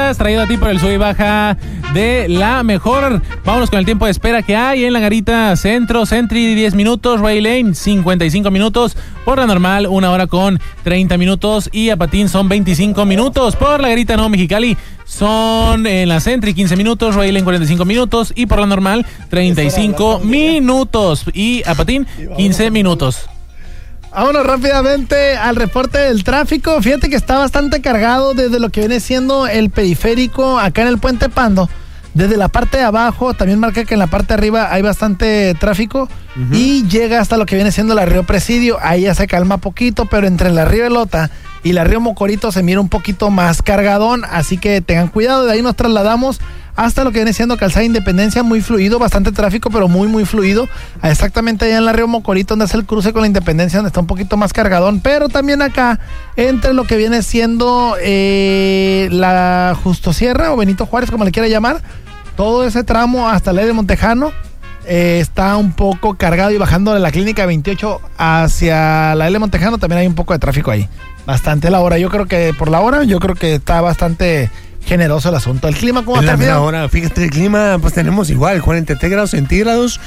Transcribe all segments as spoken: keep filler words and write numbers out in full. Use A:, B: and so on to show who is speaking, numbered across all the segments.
A: Rutas, traído a ti por el sub y baja de la mejor. Vámonos con el tiempo de espera que hay en la Garita Centro. Sentry diez minutos, Ray Lane cincuenta y cinco minutos, por la normal una hora con treinta minutos y a patín son veinticinco minutos. Por la Garita No Mexicali son en la Sentry quince minutos, Ray Lane cuarenta y cinco minutos y por la normal treinta y cinco minutos y a patín quince minutos.
B: Vámonos rápidamente al reporte del tráfico. Fíjate que está bastante cargado desde lo que viene siendo el periférico acá en el Puente Pando. Desde la parte de abajo, también marca que en la parte de arriba hay bastante tráfico. Uh-huh. Y llega hasta lo que viene siendo la Río Presidio. Ahí ya se calma poquito, pero entre la Río Elota y la Río Mocorito se mira un poquito más cargadón. Así que tengan cuidado. De ahí nos trasladamos hasta lo que viene siendo Calzada Independencia, muy fluido, bastante tráfico, pero muy, muy fluido. Exactamente allá en la Río Mocorito, donde es el cruce con la Independencia, donde está un poquito más cargadón. Pero también acá, entre lo que viene siendo eh, la Justo Sierra o Benito Juárez, como le quiera llamar, todo ese tramo hasta la de Montejano eh, está un poco cargado, y bajando de la Clínica veintiocho hacia la L Montejano también hay un poco de tráfico ahí. Bastante la hora, yo creo que por la hora, yo creo que está bastante generoso el asunto. ¿El clima cómo está?
C: En la hora, fíjate, el clima, pues tenemos igual, cuarenta y tres grados centígrados,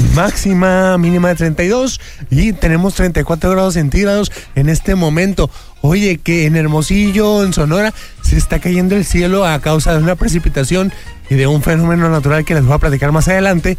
C: máxima mínima de treinta y dos, y tenemos treinta y cuatro grados centígrados en este momento. Oye, que en Hermosillo, en Sonora, se está cayendo el cielo a causa de una precipitación y de un fenómeno natural que les voy a platicar más adelante,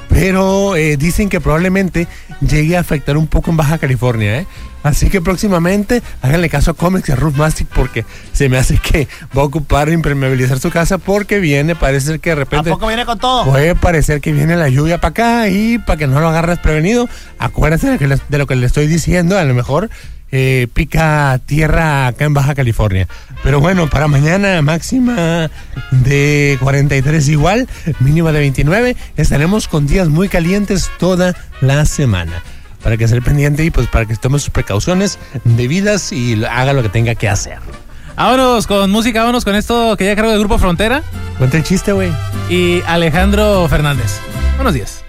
C: pero eh, dicen que probablemente llegue a afectar un poco en Baja California, ¿eh? Así que próximamente háganle caso a Comex y a Roof Mastic, porque se me hace que va a ocupar impermeabilizar su casa, porque viene, parece ser que de repente...
B: ¿A poco viene con todo?
C: Puede parecer que viene la lluvia para acá, y para que no lo agarres prevenido, acuérdense de, que les, de lo que le estoy diciendo, a lo mejor eh, pica tierra acá en Baja California. Pero bueno, para mañana máxima de cuarenta y tres igual, mínima de veintinueve, estaremos con días muy calientes toda la semana. Para que sea pendiente y pues para que tome sus precauciones debidas y haga lo que tenga que hacer.
A: Vámonos con música, vámonos con esto que ya cargo del Grupo Frontera.
C: Cuenta el chiste, güey.
A: Y Alejandro Fernández. Buenos días.